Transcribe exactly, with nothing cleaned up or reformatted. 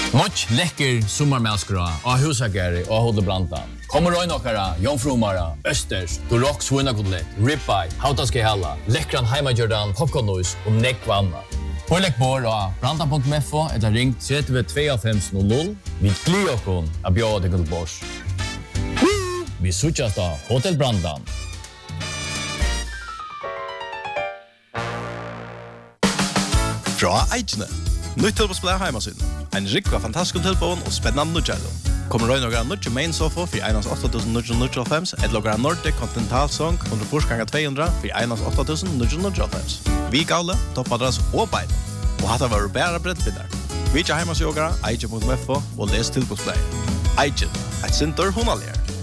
Much läcker sommarmälskra och husagare och Hodebranta. Kommer röjna okkara, jomfrumara, östers, dorok svunakotlett, ribeye, hautaske halla, läckran heimagjördan, popcornnois och nekvanna. Pålägg bor av branta punkt f o eller ring tre två fem noll noll. Vi glir okon av bjöd till Guldbors. Vi sutjas da Hotel Brandan. Fra Eidjene. Nytt tilbåsblad heimasyn. En rikva fantastisk tilbån og spennende nødgjælum. Kommer røy nogra nødje main sofa for einans åtta tusen nio hundre nittiofem eller nogra Nordic Continental Song under forsganga två hundra for einans åtta tusen nio hundre nittiofem. Vi gavle, toppadras og bein. Og hatta var bæra brettbindar. Vi tja heimasjogara, eidje punkt f o og les tilbåsblad. Eidjen, et sintor hunaljer.